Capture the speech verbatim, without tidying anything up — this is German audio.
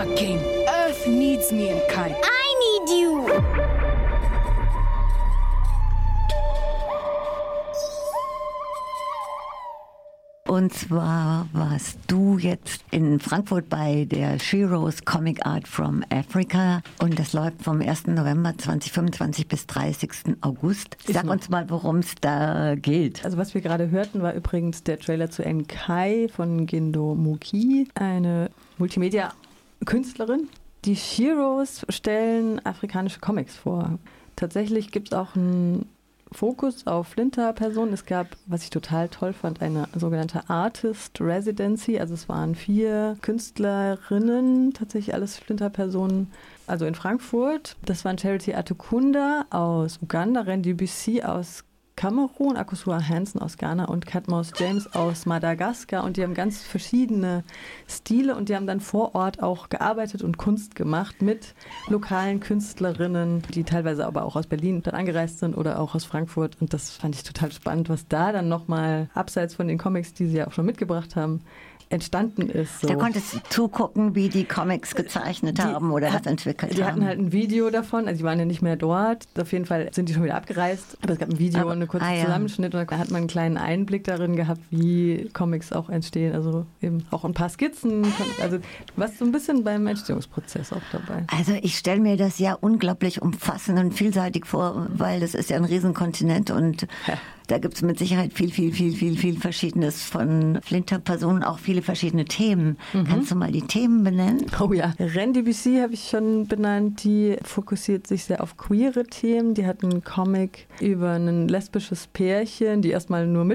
again. Earth needs me and Kai. I need you. Und zwar warst du jetzt in Frankfurt bei der Sheroes Comic Art from Africa und das läuft vom ersten November zweitausendfünfundzwanzig bis dreißigsten August. Sag uns mal, worum es da geht. Also was wir gerade hörten, war übrigens der Trailer zu Nkai von Gendo Muki, eine Multimedia-Künstlerin. Die Sheroes stellen afrikanische Comics vor. Tatsächlich gibt es auch einen Fokus auf Flinter-Personen. Es gab, was ich total toll fand, eine sogenannte Artist Residency. Also es waren vier Künstlerinnen, tatsächlich alles Flinter-Personen, also in Frankfurt. Das waren Charity Atukunda aus Uganda, Randy Bussi aus Kamerun, Akosua Hansen aus Ghana und Katmos James aus Madagaskar. Und die haben ganz verschiedene Stile und die haben dann vor Ort auch gearbeitet und Kunst gemacht mit lokalen Künstlerinnen, die teilweise aber auch aus Berlin dann angereist sind oder auch aus Frankfurt. Und das fand ich total spannend, was da dann nochmal abseits von den Comics, die sie ja auch schon mitgebracht haben, entstanden ist. So. Da konntest du zugucken, wie die Comics gezeichnet die haben oder das entwickelt die haben. Die hatten halt ein Video davon, also die waren ja nicht mehr dort. Auf jeden Fall sind die schon wieder abgereist. Aber es gab ein Video aber, und eine kurze ah, ja. Zusammenschnitt und da hat man einen kleinen Einblick darin gehabt, wie Comics auch entstehen. Also eben auch ein paar Skizzen. Also du warst so ein bisschen beim Entstehungsprozess auch dabei. Also ich stelle mir das ja unglaublich umfassend und vielseitig vor, weil das ist ja ein Riesenkontinent und ja. Da gibt es mit Sicherheit viel, viel, viel, viel, viel Verschiedenes von Flinter-Personen, auch viele verschiedene Themen. Mhm. Kannst du mal die Themen benennen? Oh ja, Randy Bussi habe ich schon benannt. Die fokussiert sich sehr auf queere Themen. Die hat einen Comic über ein lesbisches Pärchen, die erstmal nur mit